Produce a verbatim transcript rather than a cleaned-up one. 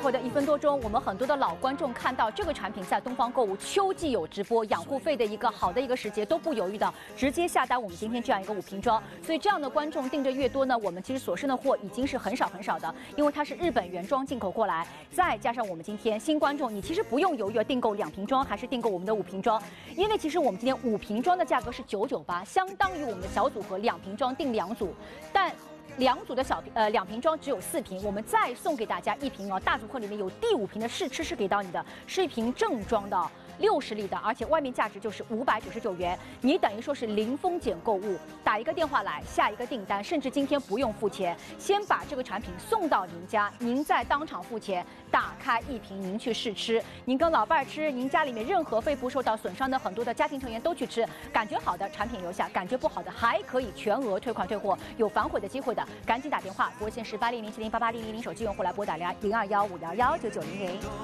后的一分多钟，我们很多的老观众看到这个产品在东方购物秋季有直播，养护费的一个好的一个时节，都不犹豫的直接下单我们今天这样一个五瓶装。所以这样的观众订的越多呢，我们其实所剩的货已经是很少很少的，因为它是日本原装进口过来，再加上我们今天新观众，你其实不用犹豫订购两瓶装还是订购我们的五瓶装，因为其实我们今天五瓶装的价格是九九八，相当于我们的小组合两瓶装订两组，但。两组的小瓶呃两瓶装只有四瓶，我们再送给大家一瓶哦，大组合里面有第五瓶的试吃是给到你的，是一瓶正装的六十粒的，而且外面价值就是五百九十九元，你等于说是零风险购物，打一个电话来下一个订单，甚至今天不用付钱，先把这个产品送到您家，您再当场付钱，打开一瓶您去试吃，您跟老伴儿吃，您家里面任何肺部受到损伤的很多的家庭成员都去吃，感觉好的产品留下，感觉不好的还可以全额退款退货，有反悔的机会的。赶紧打电话，拨线是八零零七零八八零零零，手机用户来拨打零零二幺五幺幺九九零零。